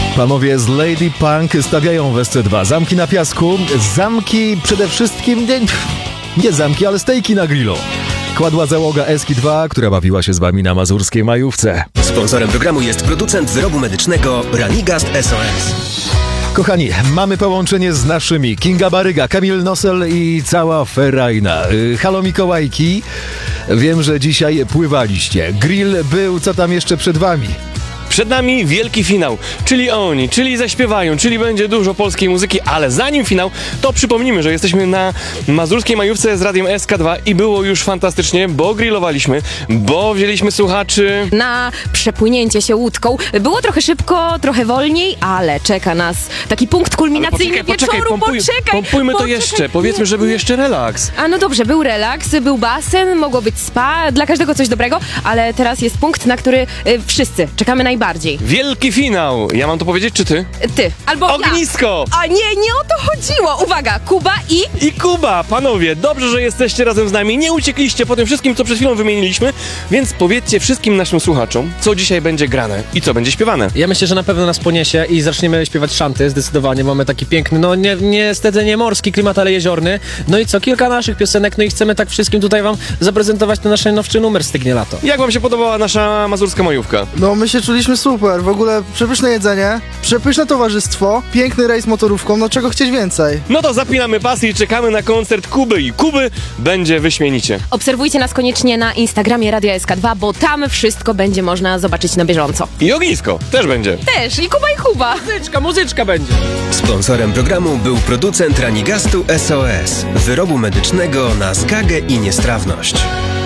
Panowie z Lady Punk stawiają w SC2 zamki na piasku. Zamki przede wszystkim... Nie zamki, ale stejki na grillu. Kładła załoga Eski-2, która bawiła się z wami na mazurskiej majówce. Sponsorem programu jest producent wyrobu medycznego Ranigast SOS. Kochani, mamy połączenie z naszymi. Kinga Baryga, Kamil Nosel i cała ferajna. Halo Mikołajki, wiem, że dzisiaj pływaliście. Grill był, co tam jeszcze przed wami? Przed nami wielki finał, czyli oni, czyli zaśpiewają, czyli będzie dużo polskiej muzyki, ale zanim finał, to przypomnijmy, że jesteśmy na mazurskiej majówce z radiem SK2 i było już fantastycznie, bo grillowaliśmy, bo wzięliśmy słuchaczy na przepłynięcie się łódką. Było trochę szybko, trochę wolniej, ale czeka nas taki punkt kulminacyjny wieczoru. Pompujmy to jeszcze, powiedzmy, że był jeszcze relaks. A no dobrze, był relaks, był basen, mogło być spa, dla każdego coś dobrego, ale teraz jest punkt, na który wszyscy czekamy najbardziej. Wielki finał! Ja mam to powiedzieć, czy ty? Ty, albo Ognisko! Ja. A nie o to chodziło! Uwaga, Kuba I Kuba! Panowie, dobrze, że jesteście razem z nami, nie uciekliście po tym wszystkim, co przed chwilą wymieniliśmy, więc powiedzcie wszystkim naszym słuchaczom, co dzisiaj będzie grane i co będzie śpiewane. Ja myślę, że na pewno nas poniesie i zaczniemy śpiewać szanty, zdecydowanie. Mamy taki piękny, no niestety nie morski klimat, ale jeziorny. No i co, kilka naszych piosenek, no i chcemy tak wszystkim tutaj wam zaprezentować ten nasz najnowszy numer Stygnie lato. Jak wam się podobała nasza mazurska majówka? No my się czuliśmy super, w ogóle przepyszne jedzenie, przepyszne towarzystwo, piękny rejs motorówką, no czego chcieć więcej? No to zapinamy pasy i czekamy na koncert Kuby i Kuby będzie wyśmienicie. Obserwujcie nas koniecznie na Instagramie Radia SK2, bo tam wszystko będzie można zobaczyć na bieżąco. I ognisko też będzie. Też, i Kuba. Muzyczka będzie. Sponsorem programu był producent Ranigastu SOS, wyrobu medycznego na zgagę i niestrawność.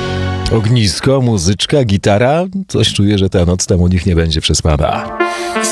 Ognisko, muzyczka, gitara. Coś czuję, że ta noc tam u nich nie będzie przespana.